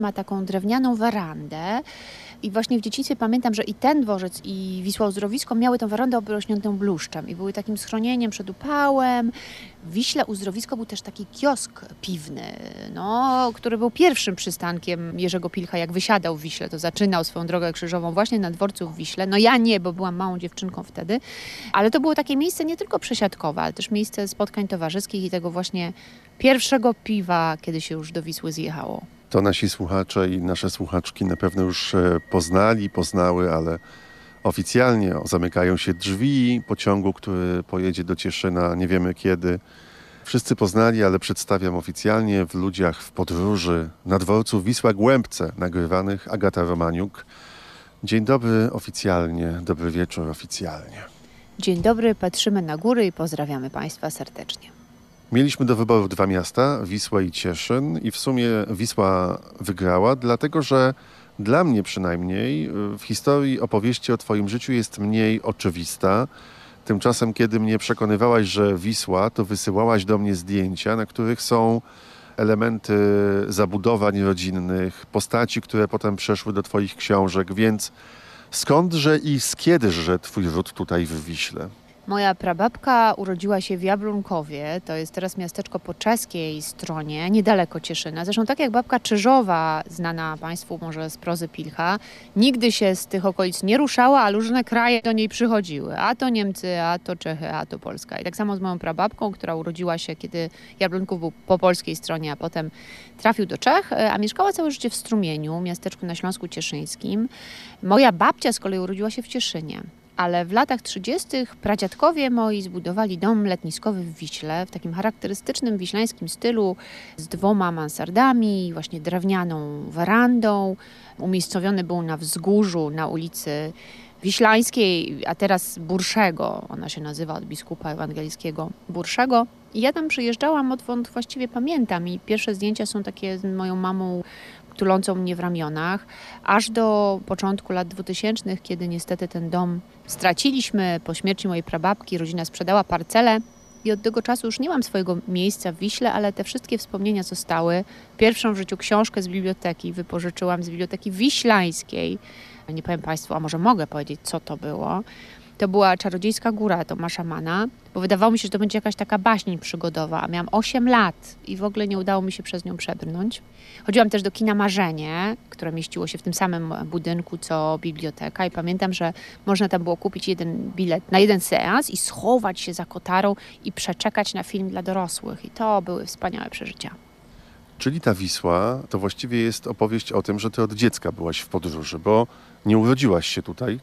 Ma taką drewnianą werandę i właśnie w dzieciństwie pamiętam, że i ten dworzec, i Wisła-Uzdrowisko miały tę werandę obrośniętą bluszczem i były takim schronieniem przed upałem. W Wiśle-Uzdrowisko był też taki kiosk piwny, który był pierwszym przystankiem Jerzego Pilcha, jak wysiadał w Wiśle, to zaczynał swoją drogę krzyżową właśnie na dworcu w Wiśle. No ja nie, bo byłam małą dziewczynką wtedy, ale to było takie miejsce nie tylko przesiadkowe, ale też miejsce spotkań towarzyskich i tego właśnie pierwszego piwa, kiedy się już do Wisły zjechało. To nasi słuchacze i nasze słuchaczki na pewno już poznały, ale oficjalnie zamykają się drzwi pociągu, który pojedzie do Cieszyna, nie wiemy kiedy. Wszyscy poznali, ale przedstawiam oficjalnie w Ludziach w podróży na dworcu Wisła-Głębce, nagrywanych Agata Romaniuk. Dzień dobry oficjalnie, dobry wieczór oficjalnie. Dzień dobry, patrzymy na góry i pozdrawiamy Państwa serdecznie. Mieliśmy do wyboru 2 miasta, Wisła i Cieszyn, i w sumie Wisła wygrała, dlatego że dla mnie przynajmniej w historii opowieści o Twoim życiu jest mniej oczywista. Tymczasem, kiedy mnie przekonywałaś, że Wisła, to wysyłałaś do mnie zdjęcia, na których są elementy zabudowań rodzinnych, postaci, które potem przeszły do Twoich książek, więc skądże i z kiedyżże Twój ród tutaj w Wiśle? Moja prababka urodziła się w Jablunkowie, to jest teraz miasteczko po czeskiej stronie, niedaleko Cieszyna. Zresztą tak jak babka Czyżowa, znana Państwu może z prozy Pilcha, nigdy się z tych okolic nie ruszała, a różne kraje do niej przychodziły. A to Niemcy, a to Czechy, a to Polska. I tak samo z moją prababką, która urodziła się, kiedy Jablunków był po polskiej stronie, a potem trafił do Czech, a mieszkała całe życie w Strumieniu, miasteczku na Śląsku Cieszyńskim. Moja babcia z kolei urodziła się w Cieszynie. Ale w latach 30. pradziadkowie moi zbudowali dom letniskowy w Wiśle, w takim charakterystycznym wiślańskim stylu, z 2 mansardami, właśnie drewnianą werandą. Umiejscowiony był na wzgórzu, na ulicy Wiślańskiej, a teraz Burszego. Ona się nazywa od biskupa ewangelickiego Burszego. I ja tam przyjeżdżałam, odkąd właściwie pamiętam. I pierwsze zdjęcia są takie z moją mamą, tulącą mnie w ramionach, aż do początku lat 2000, kiedy niestety ten dom straciliśmy. Po śmierci mojej prababki rodzina sprzedała parcelę i od tego czasu już nie mam swojego miejsca w Wiśle, ale te wszystkie wspomnienia zostały. Pierwszą w życiu książkę z biblioteki wypożyczyłam z biblioteki wiślańskiej. Nie powiem Państwu, a może mogę powiedzieć, co to było. To była Czarodziejska Góra Tomasza Manna, bo wydawało mi się, że to będzie jakaś taka baśń przygodowa, a miałam 8 lat i w ogóle nie udało mi się przez nią przebrnąć. Chodziłam też do kina Marzenie, które mieściło się w tym samym budynku co biblioteka i pamiętam, że można tam było kupić jeden bilet na jeden seans i schować się za kotarą i przeczekać na film dla dorosłych. I to były wspaniałe przeżycia. Czyli ta Wisła to właściwie jest opowieść o tym, że Ty od dziecka byłaś w podróży, bo nie urodziłaś się tutaj.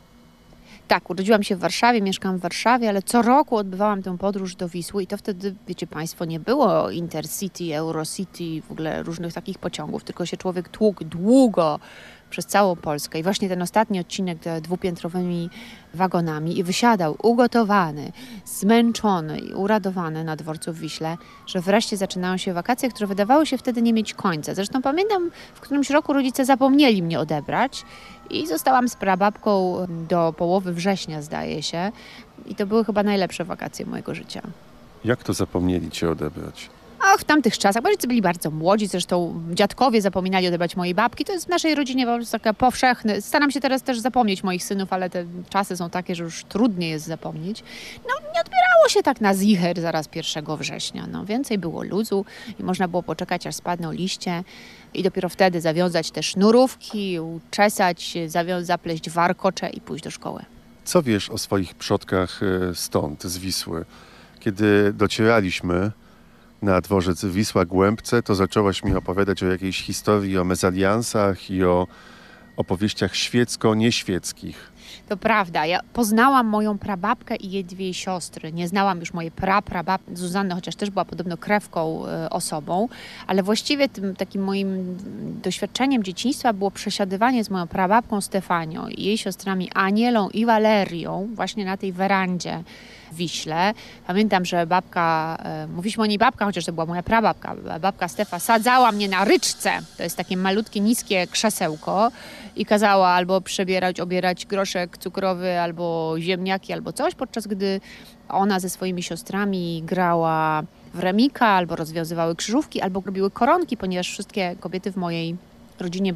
Tak, urodziłam się w Warszawie, mieszkam w Warszawie, ale co roku odbywałam tę podróż do Wisły i to wtedy, wiecie Państwo, nie było Intercity, Eurocity, w ogóle różnych takich pociągów, tylko się człowiek tłukł długo przez całą Polskę i właśnie ten ostatni odcinek 2-piętrowymi wagonami i wysiadał ugotowany, zmęczony i uradowany na dworcu w Wiśle, że wreszcie zaczynają się wakacje, które wydawały się wtedy nie mieć końca. Zresztą pamiętam, w którymś roku rodzice zapomnieli mnie odebrać i zostałam z prababką do połowy września, zdaje się. I to były chyba najlepsze wakacje mojego życia. Jak to zapomnieli Cię odebrać? Ach, w tamtych czasach, bo rodzice byli bardzo młodzi, zresztą dziadkowie zapominali odebrać mojej babki. To jest w naszej rodzinie po prostu taka powszechne. Staram się teraz też zapomnieć moich synów, ale te czasy są takie, że już trudniej jest zapomnieć. Nie odbierało się tak na zicher zaraz 1 września. Więcej było luzu i można było poczekać, aż spadną liście i dopiero wtedy zawiązać te sznurówki, uczesać, zapleść warkocze i pójść do szkoły. Co wiesz o swoich przodkach stąd, z Wisły? Kiedy docieraliśmy na dworzec Wisła-Głębce, to zaczęłaś mi opowiadać o jakiejś historii, o mezaliansach i o opowieściach świecko-nieświeckich. To prawda, ja poznałam moją prababkę i jej 2 siostry. Nie znałam już mojej prababki Zuzanny, chociaż też była podobno krewką osobą, ale właściwie tym takim moim doświadczeniem dzieciństwa było przesiadywanie z moją prababką Stefanią i jej siostrami Anielą i Walerią właśnie na tej werandzie w Wiśle. Pamiętam, że babka, mówiliśmy o niej babka, chociaż to była moja prababka, babka Stefa sadzała mnie na ryczce, to jest takie malutkie, niskie krzesełko i kazała albo obierać groszek cukrowy, albo ziemniaki, albo coś, podczas gdy ona ze swoimi siostrami grała w remika, albo rozwiązywały krzyżówki, albo robiły koronki, ponieważ wszystkie kobiety w mojej rodzinie